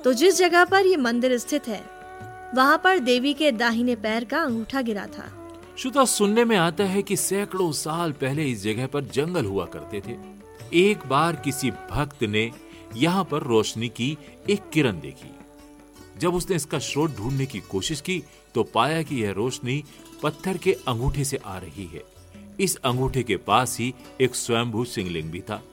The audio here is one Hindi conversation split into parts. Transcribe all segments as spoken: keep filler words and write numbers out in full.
तो जिस जगह पर ये मंदिर स्थित है वहां पर देवी के दाहिने पैर का अंगूठा गिरा था। श्रोता, सुनने में आता है कि सैकड़ों साल पहले इस जगह पर जंगल हुआ करते थे। एक बार किसी भक्त ने यहाँ पर रोशनी की एक किरण देखी। जब उसने इसका स्रोत ढूंढने की कोशिश की तो पाया कि यह रोशनी पत्थर के अंगूठे से आ रही है। इस अंगूठे के पास ही एक स्वयंभू शिवलिंग भी था।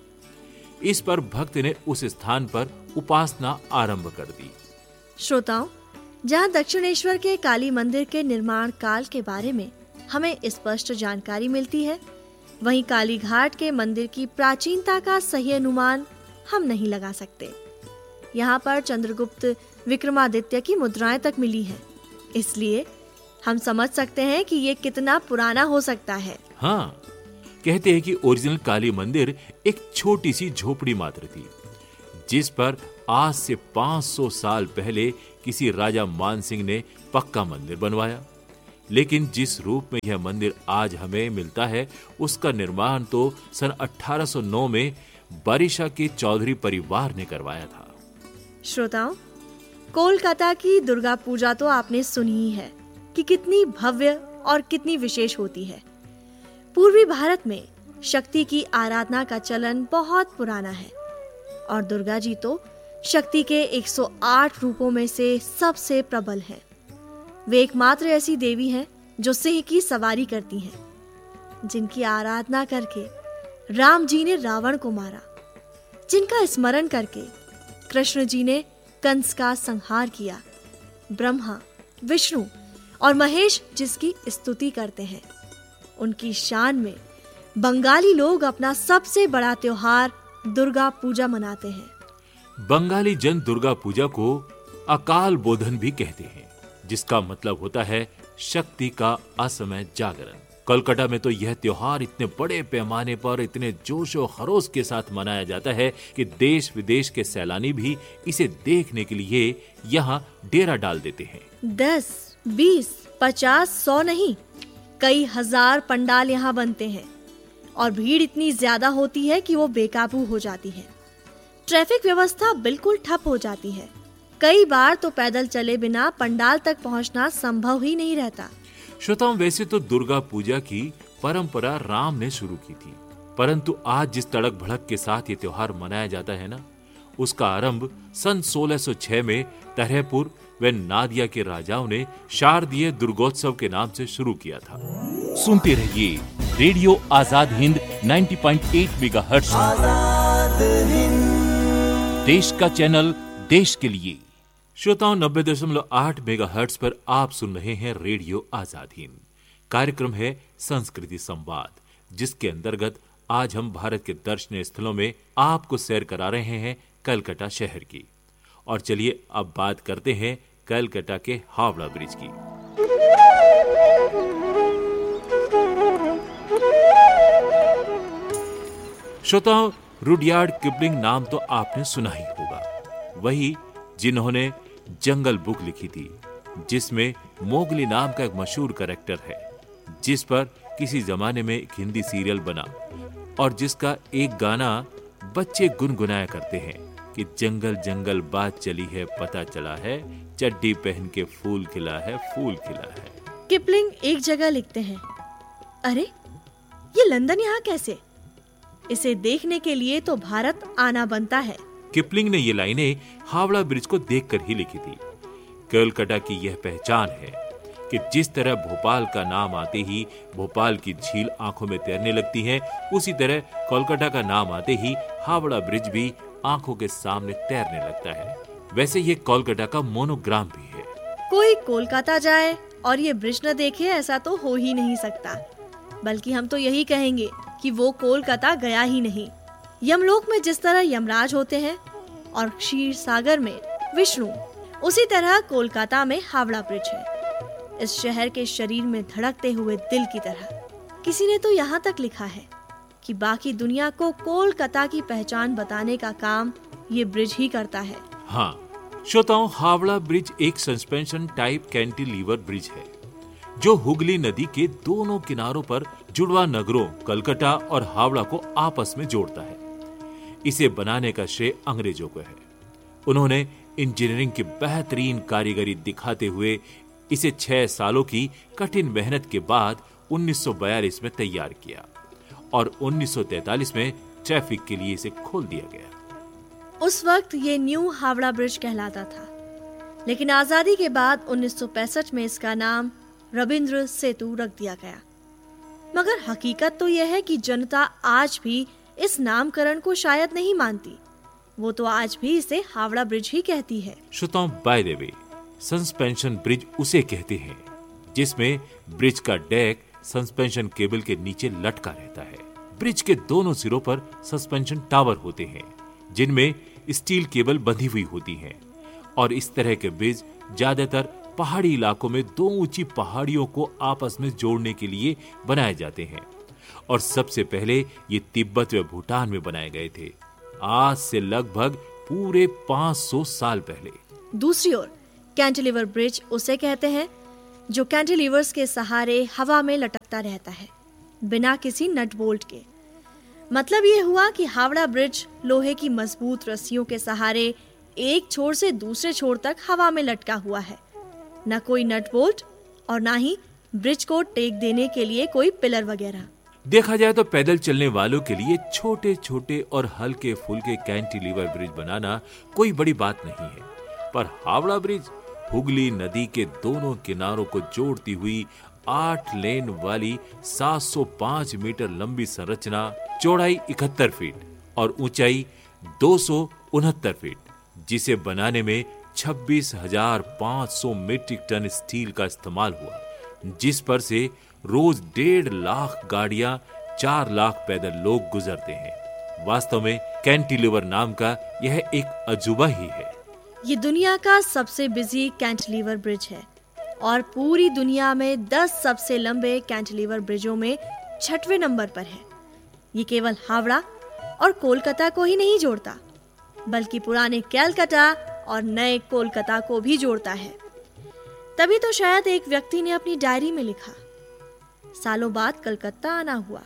इस पर भक्त ने उस स्थान पर उपासना आरंभ कर दी। श्रोताओं, जहाँ दक्षिणेश्वर के काली मंदिर के निर्माण काल के बारे में हमें स्पष्ट जानकारी मिलती है, वहीं काली घाट के मंदिर की प्राचीनता का सही अनुमान हम नहीं लगा सकते। यहाँ पर चंद्रगुप्त विक्रमादित्य की मुद्राएं तक मिली हैं, इसलिए हम समझ सकते हैं कि ये कितना पुराना हो सकता है। हाँ, कहते हैं कि ओरिजिनल काली मंदिर एक छोटी सी झोपड़ी मात्र थी, जिस पर आज से पाँच सौ साल पहले किसी राजा मानसिंह ने पक्का मंदिर बनवाया। लेकिन जिस रूप में यह मंदिर आज हमें मिलता है, उसका निर्माण तो सन अठारह सौ नौ में बारिशा के चौधरी परिवार ने करवाया था। श्रोताओं, कोलकाता की दुर्गा पूजा तो आपने सुनी ही है कि कितनी भव्य और कितनी विशेष होती है। पूर्वी भारत में शक्ति की आराधना का चलन बहुत पुराना है और दुर्गा जी तो शक्ति के एक सौ आठ रूपों में से सबसे प्रबल हैं। वे एकमात्र ऐसी देवी हैं जो सिंह की सवारी करती हैं, जिनकी आराधना करके राम जी ने रावण को मारा, जिनका स्मरण करके कृष्ण जी ने कंस का संहार किया, ब्रह्मा, विष्णु और महेश जिसकी स्तुति करते हैं। उनकी शान में बंगाली लोग अपना सबसे बड़ा त्योहार दुर्गा पूजा मनाते हैं। बंगाली जन दुर्गा पूजा को अकाल बोधन भी कहते हैं, जिसका मतलब होता है शक्ति का असमय जागरण। कोलकाता में तो यह त्योहार इतने बड़े पैमाने पर, इतने जोश और खरोश के साथ मनाया जाता है कि देश विदेश के सैलानी भी इसे देखने के लिए यहाँ डेरा डाल देते हैं। दस, बीस, पचास, सौ नहीं, कई हजार पंडाल यहाँ बनते हैं और भीड़ इतनी ज्यादा होती है कि वो बेकाबू हो जाती है। ट्रैफिक व्यवस्था बिल्कुल ठप हो जाती है। कई बार तो पैदल चले बिना पंडाल तक पहुंचना संभव ही नहीं रहता। श्रोताओं, वैसे तो दुर्गा पूजा की परंपरा राम ने शुरू की थी, परंतु आज जिस तड़क भड़क के साथ ये त्योहार मनाया जाता है ना, उसका आरंभ सन सोलह सौ छह में तरहपुर व नादिया के राजाओं ने शारदीय दुर्गोत्सव के नाम से शुरू किया था। सुनते रहिए रेडियो आजाद हिंद नब्बे पॉइंट आठ मेगाहर्ट्ज, देश का चैनल देश के लिए। श्रोताओं, नब्बे दशमलव आठ मेगाहर्ट्ज पर आप सुन रहे हैं रेडियो आजाद हिंद। कार्यक्रम है संस्कृति संवाद, जिसके अंतर्गत आज हम भारत के दर्शनीय स्थलों में आपको सैर करा रहे हैं कलकत्ता शहर की। और चलिए अब बात करते हैं कलकत्ता के हावड़ा ब्रिज की। श्रोताओं, रुडयार्ड किपलिंग नाम तो आपने सुना ही होगा, वही जिन्होंने जंगल बुक लिखी थी, जिसमें मोगली नाम का एक मशहूर कैरेक्टर है, जिस पर किसी जमाने में एक हिंदी सीरियल बना और जिसका एक गाना बच्चे गुनगुनाया करते हैं कि जंगल जंगल बात चली है, पता चला है, चड्डी पहन के फूल खिला है, फूल खिला है। किपलिंग एक जगह लिखते हैं, अरे ये लंदन यहाँ कैसे? इसे देखने के लिए तो भारत आना बनता है। किपलिंग ने ये लाइनें हावड़ा ब्रिज को देखकर ही लिखी थी। कोलकाता की यह पहचान है कि जिस तरह भोपाल का नाम आते ही भोपाल की झील आंखों में तैरने लगती है, उसी तरह कोलकाता का नाम आते ही हावड़ा ब्रिज भी आंखों के सामने तैरने लगता है। वैसे ये कोलकाता का मोनोग्राम भी है। कोई कोलकाता जाए और ये ब्रिज न देखे, ऐसा तो हो ही नहीं सकता। बल्कि हम तो यही कहेंगे कि वो कोलकाता गया ही नहीं। यमलोक में जिस तरह यमराज होते हैं और क्षीर सागर में विष्णु, उसी तरह कोलकाता में हावड़ा ब्रिज है। इस शहर के शरीर में धड़कते हुए दिल की तरह। किसी ने तो यहाँ तक लिखा है कि बाकी दुनिया को कोलकाता की पहचान बताने का काम ये ब्रिज ही करता है। हाँ श्रोताओं, हावड़ा ब्रिज एक सस्पेंशन टाइप कैंटिलीवर ब्रिज है जो हुगली नदी के दोनों किनारों पर जुड़वा नगरों कलकत्ता और हावड़ा को आपस में जोड़ता है। इसे बनाने का श्रेय अंग्रेजों को है। उन्होंने इंजीनियरिंग की बेहतरीन कारीगरी दिखाते हुए इसे छह सालों की कठिन मेहनत के बाद उन्नीस सौ बयालीस में तैयार किया और उन्नीस सौ तैंतालीस में ट्रैफिक के लिए इसे खोल दिया गया। उस वक्त ये न्यू हावड़ा ब्रिज कहलाता था, लेकिन आजादी के बाद उन्नीस सौ पैंसठ में इसका नाम रविंद्र सेतु रख दिया गया। मगर हकीकत तो यह है कि जनता आज भी इस नामकरण को शायद नहीं मानती। वो तो आज भी इसे हावड़ा ब्रिज ही कहती है। श्रोताओं, by the way, suspension bridge उसे कहते हैं जिसमें ब्रिज का डेक सस्पेंशन केबल के नीचे लटका रहता है। ब्रिज के दोनों सिरों पर सस्पेंशन टावर होते हैं जिनमें स्टील केबल बंधी हुई होती हैं और इस तरह के ब्रिज ज्यादातर पहाड़ी इलाकों में दो ऊंची पहाड़ियों को आपस में जोड़ने के लिए बनाए जाते हैं और सबसे पहले ये तिब्बत व भूटान में बनाए गए थे, आज से लगभग पूरे पाँच सौ साल पहले। दूसरी ओर कैंटिलीवर ब्रिज उसे कहते हैं जो कैंटिलीवर्स के सहारे हवा में लटकता रहता है बिना किसी नट बोल्ट के। मतलब ये हुआ कि हावड़ा ब्रिज लोहे की मजबूत रस्सियों के सहारे एक छोर से दूसरे छोर तक हवा में लटका हुआ है, न कोई नट बोल्ट और न ही ब्रिज को टेक देने के लिए कोई पिलर वगैरह। देखा जाए तो पैदल चलने वालों के लिए छोटे छोटे और हल्के फुल्के कैंटिलीवर ब्रिज बनाना कोई बड़ी बात नहीं है, पर हावड़ा ब्रिज हुगली नदी के दोनों किनारों को जोड़ती हुई आठ लेन वाली सात सौ पाँच मीटर लंबी संरचना, चौड़ाई इकहत्तर फीट और ऊंचाई दो सौ उनहत्तर फीट, जिसे बनाने में छब्बीस हजार पाँच सौ मीट्रिक टन स्टील का इस्तेमाल हुआ, जिस पर से रोज डेढ़ लाख गाड़ियां, चार लाख पैदल लोग गुजरते हैं। वास्तव में कैंटिलीवर नाम का यह एक अजूबा ही है। ये दुनिया का सबसे बिजी कैंटिलीवर ब्रिज है और पूरी दुनिया में दस सबसे लंबे कैंटिलीवर ब्रिजों में छठवें नंबर पर है। ये केवल हावड़ा और कोलकाता को ही नहीं जोड़ता, बल्कि पुराने कैलकाटा और नए कोलकाता को भी जोड़ता है। तभी तो शायद एक व्यक्ति ने अपनी डायरी में लिखा, सालों बाद कलकत्ता आना हुआ,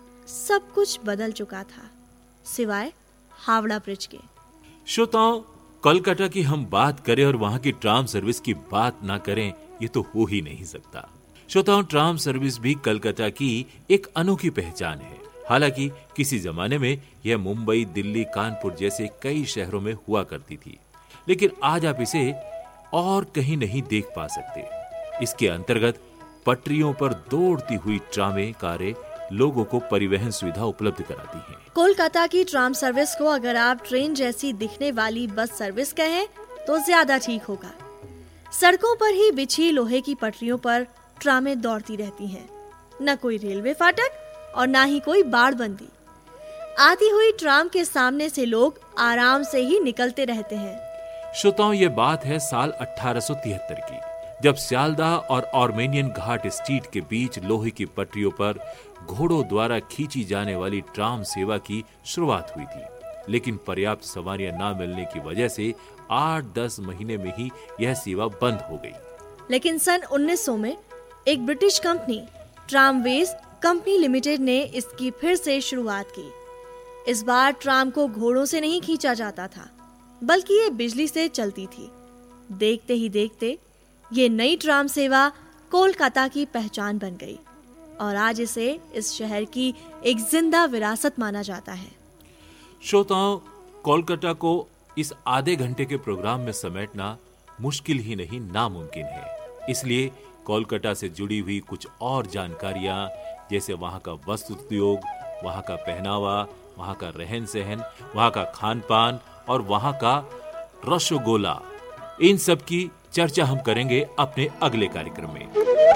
सब कुछ बदल चुका था सिवाय हावड़ा ब्रिज के। श्रोताओं, कोलकाता की हम बात करें और वहां की ट्राम सर्विस की बात ना करें, ये तो हो ही नहीं सकता। श्रोताओं, ट्राम सर्विस भी कलकत्ता की एक अनोखी पहचान है। हालांकि किसी जमाने में यह मुंबई, दिल्ली, कानपुर जैसे कई शहरों में हुआ करती थी, लेकिन आज आप इसे और कहीं नहीं देख पा सकते। इसके अंतर्गत पटरियों पर दौड़ती हुई ट्रामें, कारें लोगों को परिवहन सुविधा उपलब्ध कराती हैं। कोलकाता की ट्राम सर्विस को अगर आप ट्रेन जैसी दिखने वाली बस सर्विस कहें तो ज्यादा ठीक होगा। सड़कों पर ही बिछी लोहे की पटरियों पर ट्रामें दौड़ती रहती हैं, न कोई रेलवे फाटक और न ही कोई बाड़बंदी। आती हुई ट्राम के सामने से लोग आराम से ही निकलते रहते हैं। श्रोताओं, ये बात है साल अठारह सौ तिहत्तर की, जब सियालदाह और आर्मेनियन घाट स्ट्रीट के बीच लोहे की पटरियों पर घोड़ों द्वारा खींची जाने वाली ट्राम सेवा की शुरुआत हुई थी। लेकिन पर्याप्त सवारियां न मिलने की वजह से आठ दस महीने में ही यह सेवा बंद हो गई। लेकिन सन उन्नीस सौ में एक British company tramways company limited ने इसकी फिर से शुरुआत की। इस बार ट्राम को घोड़ों से नहीं खींचा जाता था, बल्कि ये बिजली से चलती थी। देखते ही देखते ये नई ट्राम सेवा कोलकाता की पहचान बन गई और आज इसे इस शहर की एक जिंदा विरासत माना जाता है। श्रोताओं, कोलकाता को इस आधे घंटे के प्रोग्राम में समेटना मुश्किल ही नहीं, नामुमकिन है। इसलिए कोलकाता से जुड़ी हुई कुछ और जानकारियां, जैसे वहां का वस्त्र उद्योग, वहां का पहनावा, वहां का रहन सहन, वहां का खान पान और वहां का रसगोला, इन सब की चर्चा हम करेंगे अपने अगले कार्यक्रम में।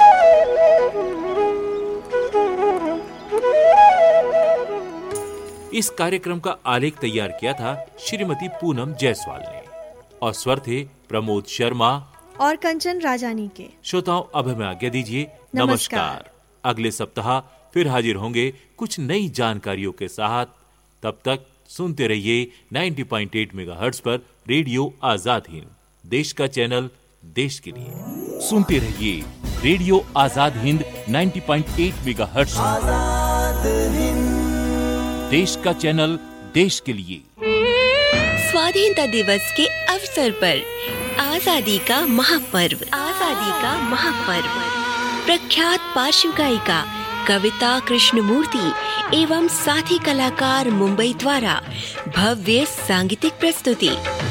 इस कार्यक्रम का आलेख तैयार किया था श्रीमती पूनम जायसवाल ने और स्वर थे प्रमोद शर्मा और कंचन राजानी के। श्रोताओं, अब हमें आज्ञा दीजिए। नमस्कार, नमस्कार। अगले सप्ताह फिर हाजिर होंगे कुछ नई जानकारियों के साथ। तब तक सुनते रहिए नब्बे पॉइंट आठ मेगाहर्ट्ज पर रेडियो आजाद हिंद, देश का चैनल देश के लिए। सुनते रहिए रेडियो आजाद हिंद नब्बे पॉइंट आठ मेगाहर्ट्ज, देश का चैनल देश के लिए। स्वाधीनता दिवस के अवसर पर आजादी का महापर्व आजादी का महापर्व प्रख्यात पार्श्व गायिका कविता कृष्णमूर्ति एवं साथी कलाकार मुंबई द्वारा भव्य सांगीतिक प्रस्तुति।